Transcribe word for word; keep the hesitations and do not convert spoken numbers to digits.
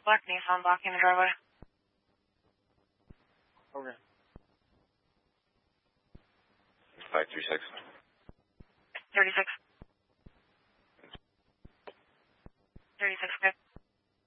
black Nissan blocking the driveway. Okay. five three six. thirty-six. thirty-six, good.